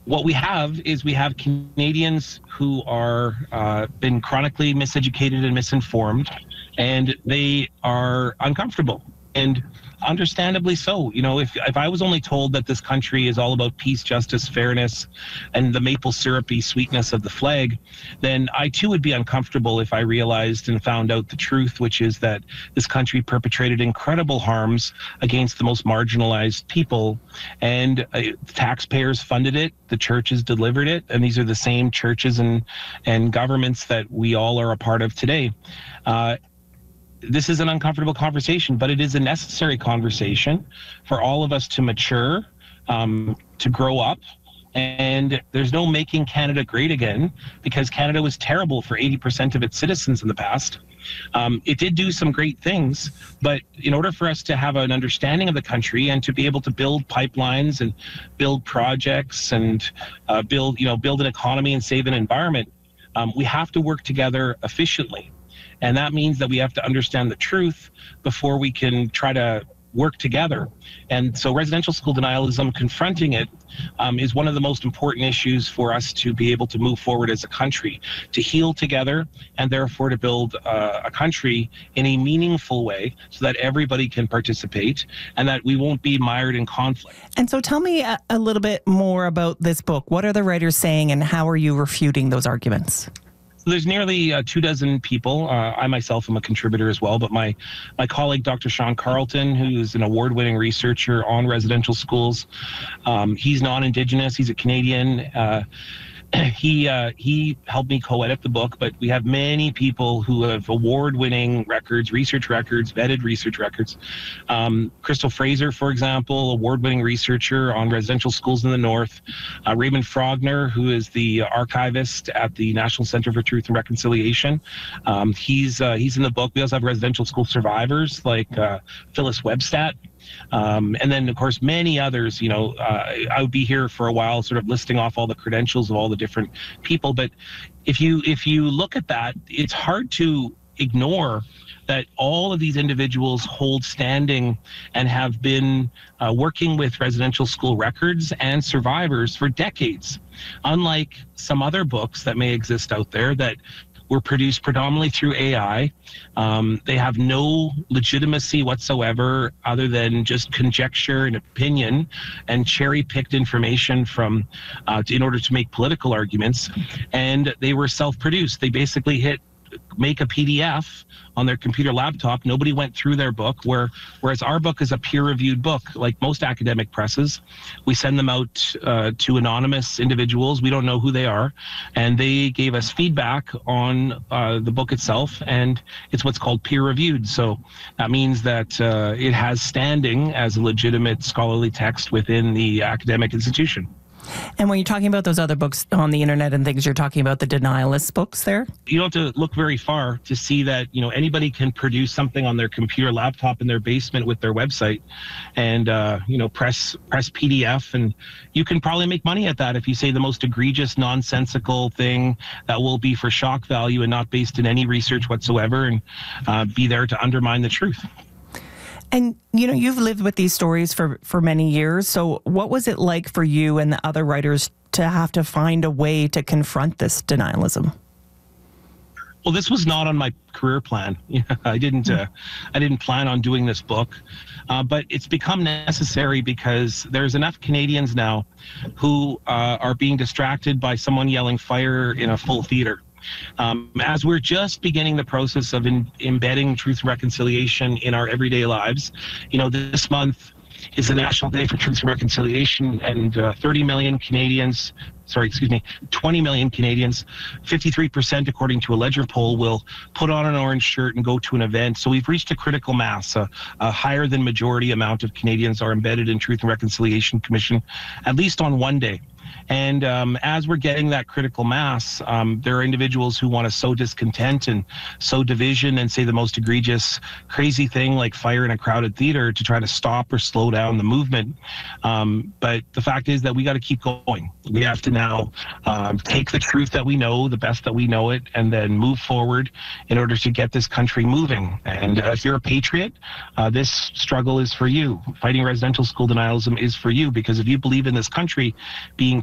what we have is we have Canadians who are been chronically miseducated and misinformed, and they are uncomfortable. And understandably so. You know, if I was only told that this country is all about peace, justice, fairness, and the maple syrupy sweetness of the flag, then I too would be uncomfortable if I realized and found out the truth, which is that this country perpetrated incredible harms against the most marginalized people, and taxpayers funded it, the churches delivered it, and these are the same churches and governments that we all are a part of today. This is an uncomfortable conversation, but it is a necessary conversation for all of us to mature, to grow up. And there's no making Canada great again, because Canada was terrible for 80% of its citizens in the past. It did do some great things, but in order for us to have an understanding of the country and to be able to build pipelines and build projects and build an economy and save an environment, we have to work together efficiently. And that means that we have to understand the truth before we can try to work together. And so residential school denialism, confronting it, is one of the most important issues for us to be able to move forward as a country, to heal together, and therefore to build a country in a meaningful way so that everybody can participate and that we won't be mired in conflict. And so tell me a little bit more about this book. What are the writers saying, and how are you refuting those arguments? There's nearly 24 people. I myself am a contributor as well, but my colleague, Dr. Sean Carlton, who is an award-winning researcher on residential schools, he's non-Indigenous, he's a Canadian. He helped me co-edit the book, but we have many people who have award-winning records, research records, vetted research records. Crystal Fraser, for example, award-winning researcher on residential schools in the North. Raymond Frogner, who is the archivist at the National Center for Truth and Reconciliation. He's in the book. We also have residential school survivors like Phyllis Webstat. And then, of course, many others. I would be here for a while sort of listing off all the credentials of all the different people. But if you look at that, it's hard to ignore that all of these individuals hold standing and have been working with residential school records and survivors for decades. Unlike some other books that may exist out there that were produced predominantly through AI. They have no legitimacy whatsoever other than just conjecture and opinion and cherry-picked information from in order to make political arguments. And they were self-produced. They basically hit make a PDF on their computer laptop. Nobody went through their book, whereas our book is a peer-reviewed book. Like most academic presses, we send them out to anonymous individuals. We don't know who they are, and they gave us feedback on the book itself, and it's what's called peer-reviewed. So that means that it has standing as a legitimate scholarly text within the academic institution. And when you're talking about those other books on the internet and things, you're talking about the denialist books there? You don't have to look very far to see that, anybody can produce something on their computer laptop in their basement with their website and, press PDF. And you can probably make money at that if you say the most egregious, nonsensical thing that will be for shock value and not based in any research whatsoever, and be there to undermine the truth. And, you've lived with these stories for many years. So what was it like for you and the other writers to have to find a way to confront this denialism? Well, this was not on my career plan. I didn't plan on doing this book, but it's become necessary because there's enough Canadians now who are being distracted by someone yelling fire in a full theater. As we're just beginning the process of embedding truth and reconciliation in our everyday lives, this month is the National Day for Truth and Reconciliation, and 20 million Canadians, 53%, according to a Ledger poll, will put on an orange shirt and go to an event. So we've reached a critical mass. A higher than majority amount of Canadians are embedded in Truth and Reconciliation Commission, at least on one day. And as we're getting that critical mass, there are individuals who want to sow discontent and sow division and say the most egregious, crazy thing like fire in a crowded theater to try to stop or slow down the movement. But the fact is that we got to keep going. We have to now take the truth that we know, the best that we know it, and then move forward in order to get this country moving. And if you're a patriot, this struggle is for you. Fighting residential school denialism is for you, because if you believe in this country being